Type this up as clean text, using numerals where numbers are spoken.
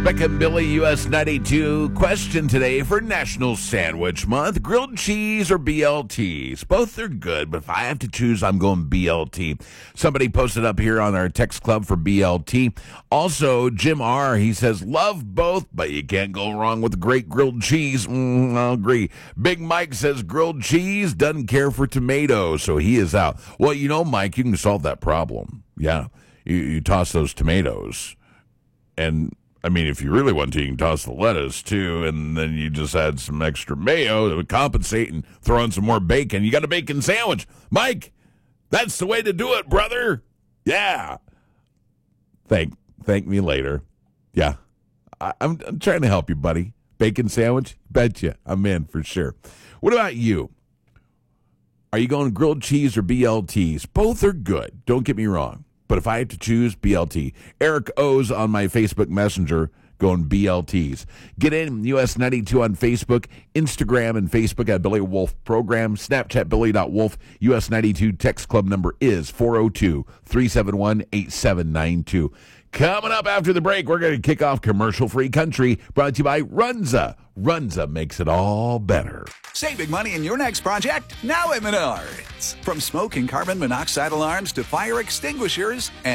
Becca and Billy, US 92. Question today for National Sandwich Month. Grilled cheese or BLTs? Both are good, but if I have to choose, I'm going BLT. Somebody posted up here on our text club for BLT. Also, Jim R., he says, love both, but you can't go wrong with great grilled cheese. I'll agree. Big Mike says grilled cheese, doesn't care for tomatoes, so he is out. Well, you know, Mike, you can solve that problem. Yeah, you toss those tomatoes, and I mean, if you really want to, you can toss the lettuce, too, and then you just add some extra mayo that would compensate and throw in some more bacon. You got a bacon sandwich. Mike, that's the way to do it, brother. Yeah. Thank me later. Yeah. I'm trying to help you, buddy. Bacon sandwich? Betcha. I'm in for sure. What about you? Are you going grilled cheese or BLTs? Both are good. Don't get me wrong. But if I had to choose, BLT. Eric O's on my Facebook Messenger going BLTs. Get in, US 92 on Facebook, Instagram and Facebook at Billy Wolf Program, Snapchat Billy.Wolf. US 92 text club number is 402-371-8792. Coming up after the break, we're going to kick off Commercial-Free Country, brought to you by Runza. Runza makes it all better. Save big money in your next project, now at Menards. From smoke and carbon monoxide alarms to fire extinguishers and